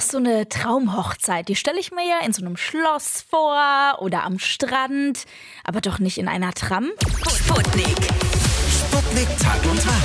so eine Traumhochzeit, die stelle ich mir ja in so einem Schloss vor oder am Strand, aber doch nicht in einer Tram. Sputnik. Sputnik Tag und Tag.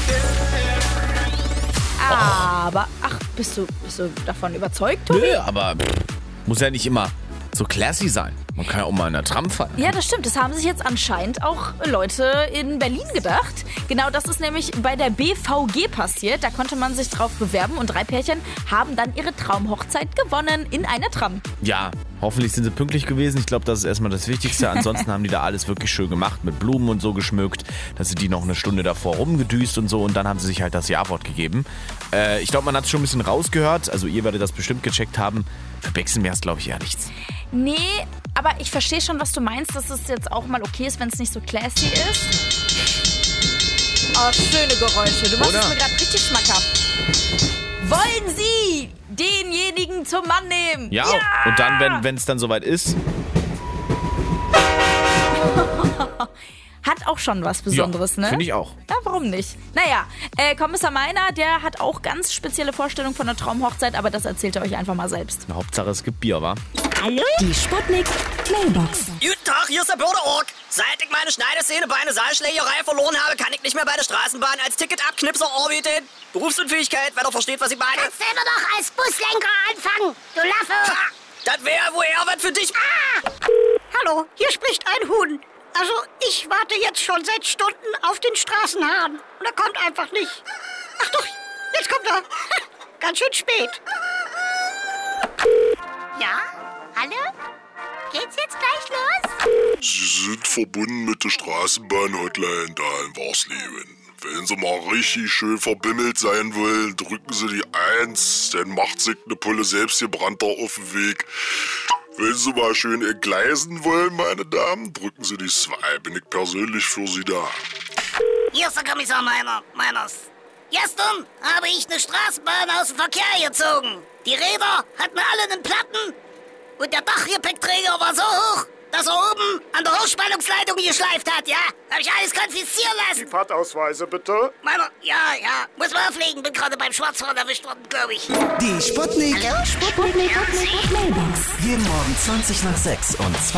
Aber, bist du davon überzeugt, Tobi? Nö, aber muss ja nicht immer so classy sein. Man kann ja auch mal in einer Tram feiern. Ja, das stimmt. Das haben sich jetzt anscheinend auch Leute in Berlin gedacht. Genau, das ist nämlich bei der BVG passiert. Da konnte man sich drauf bewerben und 3 Pärchen haben dann ihre Traumhochzeit gewonnen in einer Tram. Ja, hoffentlich sind sie pünktlich gewesen. Ich glaube, das ist erstmal das Wichtigste. Ansonsten haben die da alles wirklich schön gemacht, mit Blumen und so geschmückt. Dann sind die noch eine Stunde davor rumgedüst und so und dann haben sie sich halt das Ja-Wort gegeben. Ich glaube, man hat es schon ein bisschen rausgehört. Also ihr werdet das bestimmt gecheckt haben. Für Bexen wäre es, glaube ich, eher nichts. Nee, aber ich verstehe schon, was du meinst, dass es jetzt auch mal okay ist, wenn es nicht so classy ist. Oh, schöne Geräusche. Du machst es mir gerade richtig schmackhaft. Wollen Sie denjenigen zum Mann nehmen? Ja, und dann, wenn es dann soweit ist. Hat auch schon was Besonderes, ja, ne? Finde ich auch. Ja, warum nicht? Naja, Kommissar Meiner, der hat auch ganz spezielle Vorstellungen von einer Traumhochzeit, aber das erzählt er euch einfach mal selbst. Hauptsache es gibt Bier, wa? Hallo? Die Sputnik Mailbox. Guten Tag, hier ist der Bürgerorg. Seit ich meine Schneideszene bei einer Saalschlägerei verloren habe, kann ich nicht mehr bei der Straßenbahn als Ticketabknipser arbeiten. Berufsunfähigkeit, wer doch versteht, was ich meine. Kannst selber doch als Buslenker anfangen, du Laffe. Ha, das wäre wohl eher was für dich. Hallo, hier spricht ein Huhn. Also, ich warte jetzt schon seit Stunden auf den Straßenhahn. Und er kommt einfach nicht. Ach doch, jetzt kommt er. Ganz schön spät. Ja? Hallo? Geht's jetzt gleich los? Sie sind verbunden mit der Straßenbahn-Hotline da in Warsleben. Wenn Sie mal richtig schön verbimmelt sein wollen, drücken Sie die 1, dann macht sich eine Pulle selbstgebrannter auf den Weg. Wenn Sie mal schön entgleisen wollen, meine Damen, drücken Sie die 2. Bin ich persönlich für Sie da. Hier ist der Kommissar Meiners. Gestern habe ich eine Straßenbahn aus dem Verkehr gezogen. Die Räder hatten alle einen Platten und der Dachgepäckträger war so hoch, dass er oben an der Hochspannungsleitung geschleift hat, ja? Habe ich alles konfiszieren lassen. Die Fahrtausweise bitte. Meiner, ja, muss man auflegen. Bin gerade beim Schwarzfahren erwischt worden, glaube ich. Die Sputnik. Hallo? Sputnik Mailbox. Jeden Morgen 20 nach 6 und 20